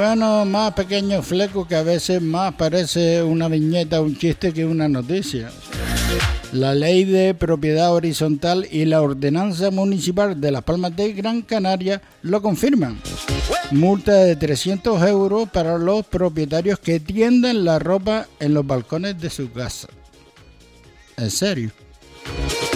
Bueno, más pequeño fleco que a veces más parece una viñeta, un chiste que una noticia. La Ley de Propiedad Horizontal y la Ordenanza Municipal de Las Palmas de Gran Canaria lo confirman. Multa de 300 € para los propietarios que tiendan la ropa en los balcones de su casa. ¿En serio?